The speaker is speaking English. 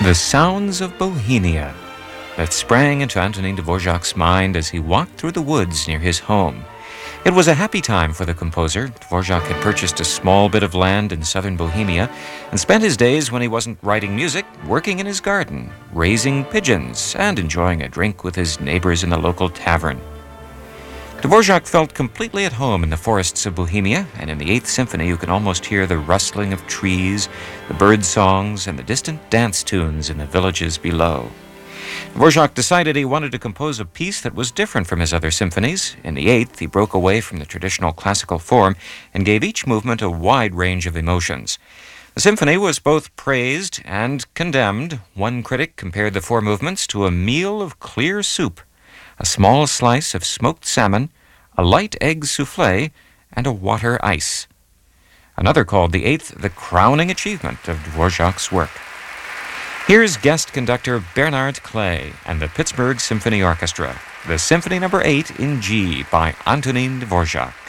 The sounds of Bohemia that sprang into Antonin Dvorak's mind as he walked through the woods near his home. It was a happy time for the composer. Dvorak had purchased a small bit of land in southern Bohemia and spent his days when he wasn't writing music, working in his garden, raising pigeons, and enjoying a drink with his neighbors in the local tavern. Dvorak felt completely at home in the forests of Bohemia, and in the Eighth Symphony you can almost hear the rustling of trees, the bird songs, and the distant dance tunes in the villages below. Dvorak decided he wanted to compose a piece that was different from his other symphonies. In the Eighth, he broke away from the traditional classical form and gave each movement a wide range of emotions. The symphony was both praised and condemned. One critic compared the four movements to a meal of clear soup, a small slice of smoked salmon, a light egg soufflé, and a water ice. Another called the Eighth the crowning achievement of Dvorak's work. Here's guest conductor Bernard Clay and the Pittsburgh Symphony Orchestra, the Symphony No. 8 in G by Antonin Dvorak.